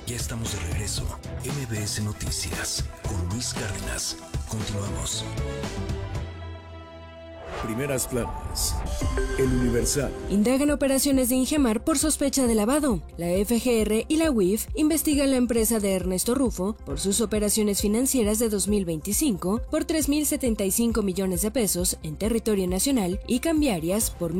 Ya estamos de regreso. MBS Noticias con Luis Cárdenas. Continuamos. Primeras planas. El Universal. Indagan operaciones de Ingemar por sospecha de lavado. La FGR y la UIF investigan la empresa de Ernesto Rufo por sus operaciones financieras de 2025 por 3.075 millones de pesos en territorio nacional y cambiarias por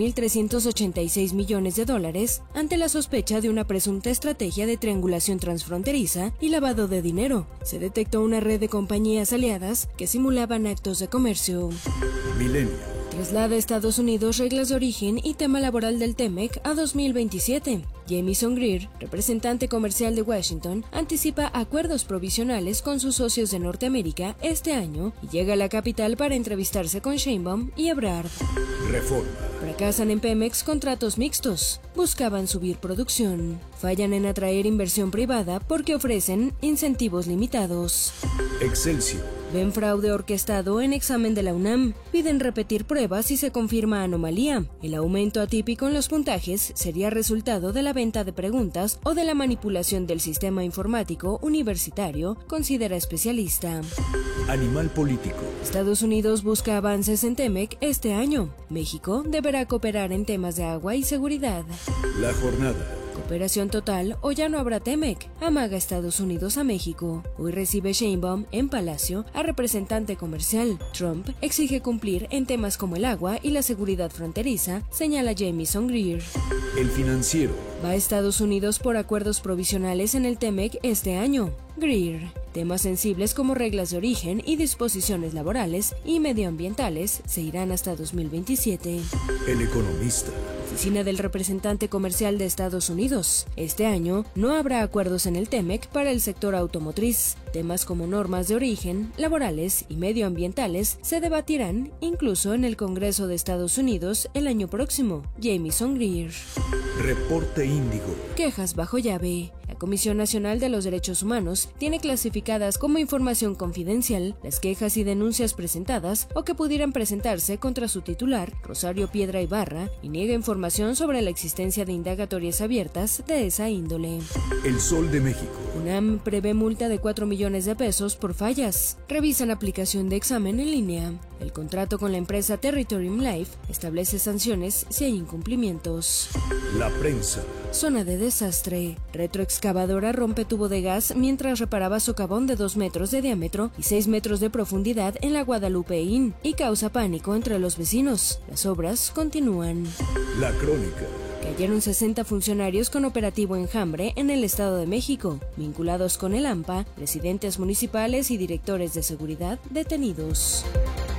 1.386 millones de dólares ante la sospecha de una presunta estrategia de triangulación transfronteriza y lavado de dinero. Se detectó una red de compañías aliadas que simulaban actos de comercio. Milenio. Traslada a Estados Unidos reglas de origen y tema laboral del TEMEC a 2027. Jamieson Greer, representante comercial de Washington, anticipa acuerdos provisionales con sus socios de Norteamérica este año y llega a la capital para entrevistarse con Sheinbaum y Ebrard. Reforma. Fracasan en Pemex contratos mixtos. Buscaban subir producción. Fallan en atraer inversión privada porque ofrecen incentivos limitados. Excelsior. Ven fraude orquestado en examen de la UNAM. Piden repetir pruebas y se confirma anomalía. El aumento atípico en los puntajes sería resultado de la venta de preguntas o de la manipulación del sistema informático universitario, considera especialista. Animal político. Estados Unidos busca avances en TEMEC este año. México deberá cooperar en temas de agua y seguridad. La jornada. Cooperación total o ya no habrá TEMEC, amaga Estados Unidos a México. Hoy recibe Sheinbaum en Palacio a representante comercial. Trump exige cumplir en temas como el agua y la seguridad fronteriza, señala Jamieson Greer. El Financiero. Va a Estados Unidos por acuerdos provisionales en el TEMEC este año. Greer. Temas sensibles como reglas de origen y disposiciones laborales y medioambientales se irán hasta 2027. El Economista. Oficina del representante comercial de Estados Unidos. Este año no habrá acuerdos en el TEMEC para el sector automotriz. Temas como normas de origen, laborales y medioambientales se debatirán incluso en el Congreso de Estados Unidos el año próximo. Jamieson Greer. Reporte Índigo. Quejas bajo llave. La Comisión Nacional de los Derechos Humanos tiene clasificadas como información confidencial las quejas y denuncias presentadas o que pudieran presentarse contra su titular, Rosario Piedra Ibarra, y niega información sobre la existencia de indagatorias abiertas de esa índole. El Sol de México. UNAM prevé multa de 4 millones de pesos por fallas. Revisan aplicación de examen en línea. El contrato con la empresa Territorium Life establece sanciones si hay incumplimientos. La Prensa. Zona de desastre. Retroexcavadora rompe tubo de gas mientras reparaba socavón de 2 metros de diámetro y 6 metros de profundidad en la Guadalupe Inn y causa pánico entre los vecinos. Las obras continúan. La Crónica. Cayeron 60 funcionarios con operativo Enjambre en el Estado de México, vinculados con el AMPA, presidentes municipales y directores de seguridad detenidos.